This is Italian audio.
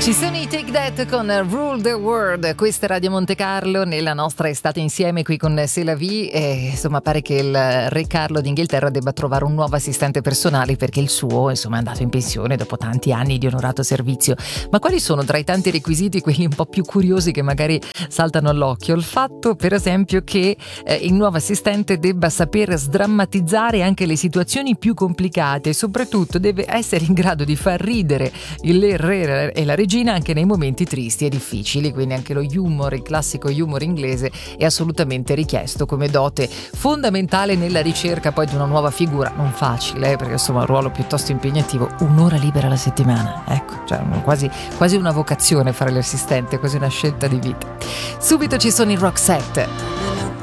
Ci sono i Take That con Rule the World. Questa è Radio Monte Carlo nella nostra estate insieme qui con C'est la vie, e insomma pare che il re Carlo d'Inghilterra debba trovare un nuovo assistente personale perché il suo insomma è andato in pensione dopo tanti anni di onorato servizio. Ma quali sono tra i tanti requisiti quelli un po' più curiosi che magari saltano all'occhio? Il fatto per esempio che il nuovo assistente debba saper sdrammatizzare anche le situazioni più complicate e soprattutto deve essere in grado di far ridere il re e la regina anche nei momenti tristi e difficili, quindi anche lo humor, il classico humor inglese è assolutamente richiesto come dote fondamentale nella ricerca poi di una nuova figura, non facile perché insomma è un ruolo piuttosto impegnativo, un'ora libera alla settimana, ecco, cioè quasi una vocazione fare l'assistente, quasi una scelta di vita. Subito ci sono i Roxette.